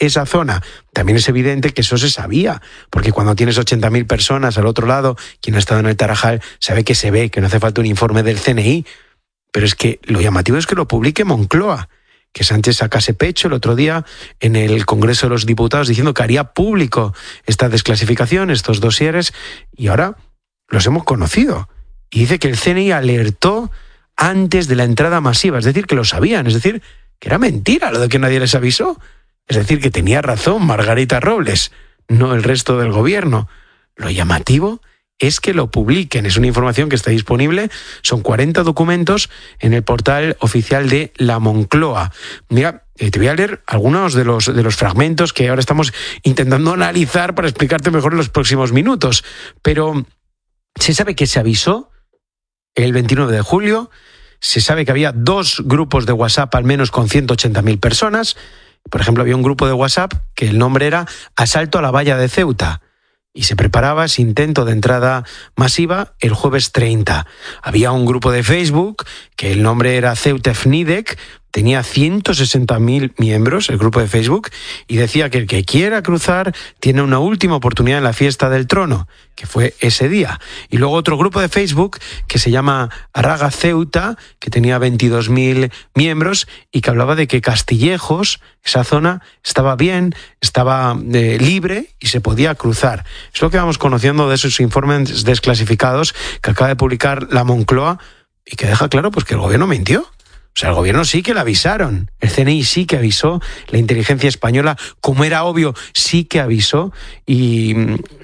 esa zona. También es evidente que eso se sabía, porque cuando tienes 80.000 personas al otro lado, quien ha estado en el Tarajal sabe, que no hace falta un informe del CNI. Pero es que lo llamativo es que lo publique Moncloa, que Sánchez sacase pecho el otro día en el Congreso de los Diputados diciendo que haría público esta desclasificación, estos dosieres, y ahora los hemos conocido. Y dice que el CNI alertó antes de la entrada masiva, es decir, que lo sabían, es decir, que era mentira lo de que nadie les avisó. Es decir, que tenía razón Margarita Robles, no el resto del gobierno. Lo llamativo es que lo publiquen. Es una información que está disponible. Son 40 documentos en el portal oficial de la Moncloa. Mira, te voy a leer algunos de los fragmentos que ahora estamos intentando analizar para explicarte mejor en los próximos minutos. Pero se sabe que se avisó el 29 de julio. Se sabe que había 2 grupos de WhatsApp al menos con 180.000 personas. Por ejemplo, había un grupo de WhatsApp que el nombre era Asalto a la valla de Ceuta. Y se preparaba ese intento de entrada masiva el jueves 30. Había un grupo de Facebook que el nombre era Ceuta FNIDEC, tenía 160.000 miembros, el grupo de Facebook, y decía que el que quiera cruzar tiene una última oportunidad en la fiesta del trono, que fue ese día. Y luego otro grupo de Facebook que se llama Araga Ceuta, que tenía 22.000 miembros y que hablaba de que Castillejos, esa zona, estaba bien, estaba libre y se podía cruzar. Es lo que vamos conociendo de esos informes desclasificados que acaba de publicar la Moncloa y que deja claro pues que el gobierno mintió. O sea, el gobierno sí que le avisaron, el CNI sí que avisó, la inteligencia española, como era obvio, sí que avisó y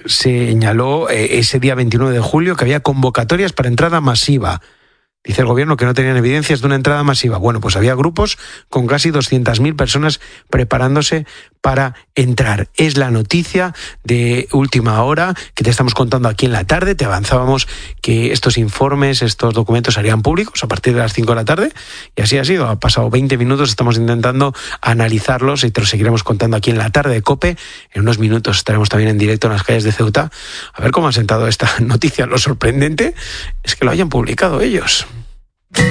señaló ese día 29 de julio que había convocatorias para entrada masiva. Dice el gobierno que no tenían evidencias de una entrada masiva. Bueno, pues había grupos con casi 200.000 personas preparándose para entrar. Es la noticia de última hora que te estamos contando aquí en la tarde. Te avanzábamos que estos informes, estos documentos harían públicos a partir de las 5 de la tarde. Y así ha sido. Ha pasado 20 minutos, estamos intentando analizarlos y te los seguiremos contando aquí en la tarde de COPE. En unos minutos estaremos también en directo en las calles de Ceuta. A ver cómo ha sentado esta noticia. Lo sorprendente es que lo hayan publicado ellos.